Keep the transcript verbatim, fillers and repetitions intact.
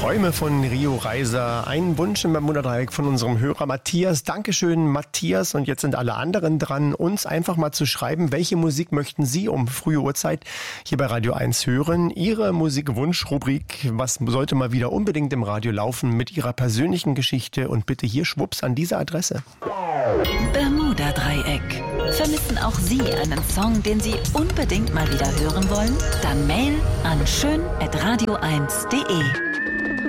Träume von Rio Reiser. Ein Wunsch im Bermuda-Dreieck von unserem Hörer Matthias. Dankeschön, Matthias. Und jetzt sind alle anderen dran, uns einfach mal zu schreiben, welche Musik möchten Sie um frühe Uhrzeit hier bei Radio eins hören. Ihre Musikwunsch-Rubrik, was sollte mal wieder unbedingt im Radio laufen, mit Ihrer persönlichen Geschichte und bitte hier schwupps an diese Adresse. Bermuda-Dreieck. Vermissen auch Sie einen Song, den Sie unbedingt mal wieder hören wollen? Dann Mail an schön at radio eins punkt de.